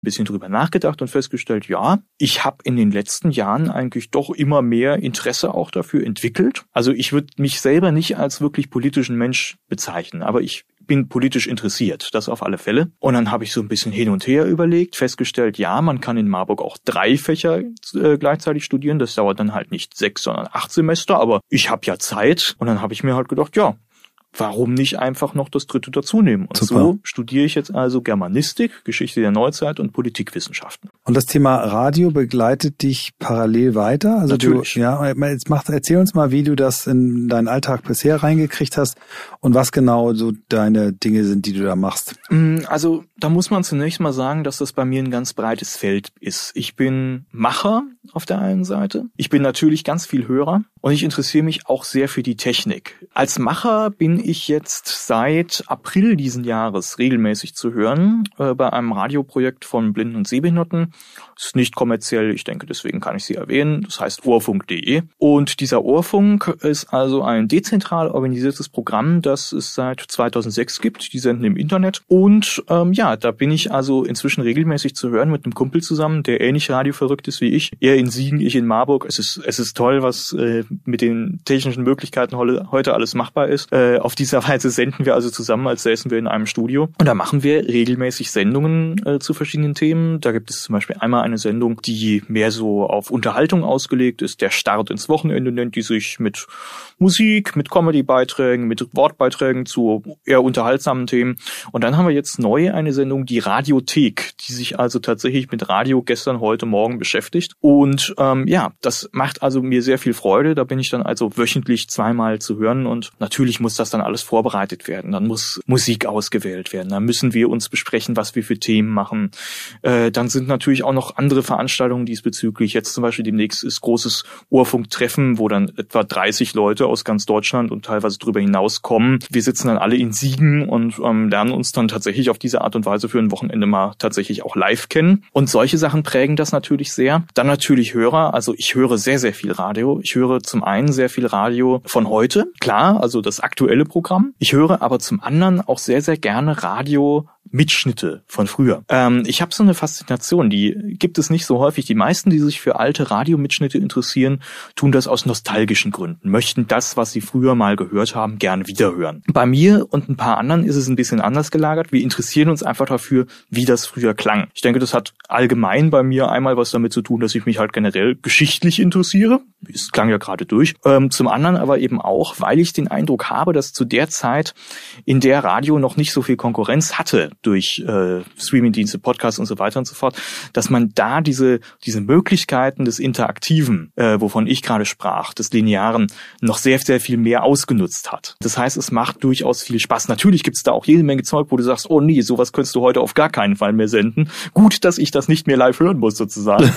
bisschen drüber nachgedacht und festgestellt, ja, ich habe in den letzten Jahren eigentlich doch immer mehr Interesse auch dafür entwickelt. Also ich würde mich selber nicht als wirklich politischen Mensch bezeichnen, aber ich bin politisch interessiert, das auf alle Fälle. Und dann habe ich so ein bisschen hin und her überlegt, festgestellt, ja, man kann in Marburg auch 3 Fächer gleichzeitig studieren. Das dauert dann halt nicht 6, sondern 8 Semester, aber ich habe ja Zeit. Und dann habe ich mir halt gedacht, ja, warum nicht einfach noch das 3. dazu nehmen? Und Super. So studiere ich jetzt also Germanistik, Geschichte der Neuzeit und Politikwissenschaften. Und das Thema Radio begleitet dich parallel weiter? Also natürlich. Erzähl uns mal, wie du das in deinen Alltag bisher reingekriegt hast und was genau so deine Dinge sind, die du da machst. Also da muss man zunächst mal sagen, dass das bei mir ein ganz breites Feld ist. Ich bin Macher auf der einen Seite. Ich bin natürlich ganz viel Hörer und ich interessiere mich auch sehr für die Technik. Als Macher bin ich jetzt seit April diesen Jahres regelmäßig zu hören bei einem Radioprojekt von Blinden und Sehbehinderten. Ist nicht kommerziell, ich denke, deswegen kann ich sie erwähnen. Das heißt Ohrfunk.de. Und dieser Ohrfunk ist also ein dezentral organisiertes Programm, das es seit 2006 gibt. Die senden im Internet. Und da bin ich also inzwischen regelmäßig zu hören mit einem Kumpel zusammen, der ähnlich radioverrückt ist wie ich. Er in Siegen, ich in Marburg. Es ist toll, was mit den technischen Möglichkeiten heute alles machbar ist. Auf dieser Weise senden wir also zusammen, als säßen wir in einem Studio. Und da machen wir regelmäßig Sendungen zu verschiedenen Themen. Da gibt es zum Beispiel einmal eine Sendung, die mehr so auf Unterhaltung ausgelegt ist. Der Start ins Wochenende nennt die sich, mit Musik, mit Comedy-Beiträgen, mit Wortbeiträgen zu eher unterhaltsamen Themen. Und dann haben wir jetzt neu eine Sendung, die Radiothek, die sich also tatsächlich mit Radio gestern, heute, morgen beschäftigt. Und das macht also mir sehr viel Freude. Da bin ich dann also wöchentlich 2-mal zu hören und natürlich muss das dann alles vorbereitet werden. Dann muss Musik ausgewählt werden. Dann müssen wir uns besprechen, was wir für Themen machen. Dann sind natürlich auch noch andere Veranstaltungen diesbezüglich. Jetzt zum Beispiel demnächst ist großes Ohrfunktreffen, wo dann etwa 30 Leute aus ganz Deutschland und teilweise darüber hinaus kommen. Wir sitzen dann alle in Siegen und lernen uns dann tatsächlich auf diese Art und Weise für ein Wochenende mal tatsächlich auch live kennen. Und solche Sachen prägen das natürlich sehr. Dann natürlich Hörer. Also ich höre sehr, sehr viel Radio. Ich höre zum einen sehr viel Radio von heute. Klar, also das aktuelle Programm. Ich höre aber zum anderen auch sehr, sehr gerne Radio-Mitschnitte von früher. Ich habe so eine Faszination, die gibt es nicht so häufig. Die meisten, die sich für alte Radiomitschnitte interessieren, tun das aus nostalgischen Gründen, möchten das, was sie früher mal gehört haben, gerne wiederhören. Bei mir und ein paar anderen ist es ein bisschen anders gelagert. Wir interessieren uns einfach dafür, wie das früher klang. Ich denke, das hat allgemein bei mir einmal was damit zu tun, dass ich mich halt generell geschichtlich interessiere. Es klang ja gerade durch. Zum anderen aber eben auch, weil ich den Eindruck habe, dass zu der Zeit, in der Radio noch nicht so viel Konkurrenz hatte durch Streamingdienste, Podcasts und so weiter und so fort, dass man da diese Möglichkeiten des Interaktiven, wovon ich gerade sprach, des Linearen, noch sehr, sehr viel mehr ausgenutzt hat. Das heißt, es macht durchaus viel Spaß. Natürlich gibt es da auch jede Menge Zeug, wo du sagst, oh nee, sowas könntest du heute auf gar keinen Fall mehr senden. Gut, dass ich das nicht mehr live hören muss, sozusagen.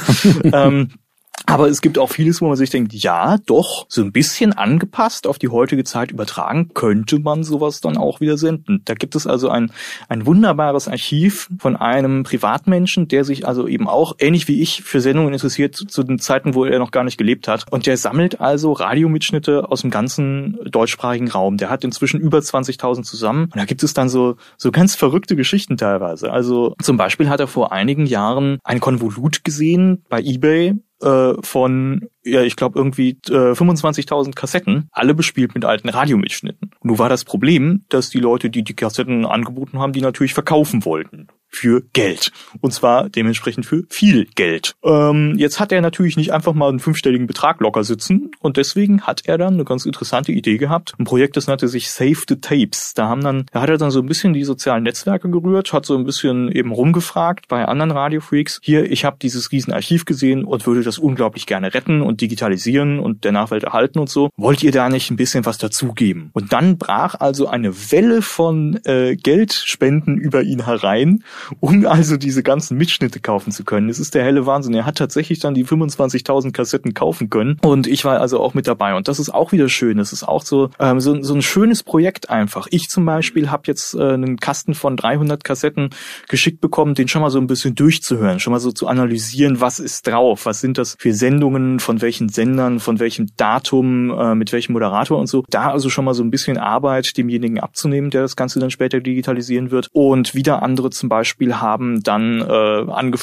Aber es gibt auch vieles, wo man sich denkt, ja, doch, so ein bisschen angepasst auf die heutige Zeit übertragen, könnte man sowas dann auch wieder senden. Da gibt es also ein wunderbares Archiv von einem Privatmenschen, der sich also eben auch, ähnlich wie ich, für Sendungen interessiert, zu den Zeiten, wo er noch gar nicht gelebt hat. Und der sammelt also Radiomitschnitte aus dem ganzen deutschsprachigen Raum. Der hat inzwischen über 20.000 zusammen. Und da gibt es dann so ganz verrückte Geschichten teilweise. Also zum Beispiel hat er vor einigen Jahren ein Konvolut gesehen bei eBay, von, ich glaube irgendwie 25.000 Kassetten, alle bespielt mit alten Radiomitschnitten. Nun war das Problem, dass die Leute, die Kassetten angeboten haben, die natürlich verkaufen wollten. Für Geld. Und zwar dementsprechend für viel Geld. Jetzt hat er natürlich nicht einfach mal einen 5-stelligen Betrag locker sitzen und deswegen hat er dann eine ganz interessante Idee gehabt. Ein Projekt, das nannte sich Save the Tapes. Da hat er dann so ein bisschen die sozialen Netzwerke gerührt, hat so ein bisschen eben rumgefragt bei anderen Radiofreaks. Hier, ich habe dieses Riesenarchiv gesehen und würde das unglaublich gerne retten und digitalisieren und der Nachwelt erhalten und so. Wollt ihr da nicht ein bisschen was dazugeben? Und dann brach also eine Welle von Geldspenden über ihn herein, um also diese ganzen Mitschnitte kaufen zu können. Das ist der helle Wahnsinn. Er hat tatsächlich dann die 25.000 Kassetten kaufen können und ich war also auch mit dabei. Und das ist auch wieder schön. Das ist auch so ein schönes Projekt einfach. Ich zum Beispiel habe jetzt einen Kasten von 300 Kassetten geschickt bekommen, den schon mal so ein bisschen durchzuhören, schon mal so zu analysieren, was ist drauf, was sind das für Sendungen, von welchen Sendern, von welchem Datum, mit welchem Moderator und so. Da also schon mal so ein bisschen Arbeit demjenigen abzunehmen, der das Ganze dann später digitalisieren wird. Und wieder andere zum Beispiel Beispiel haben dann angefangen,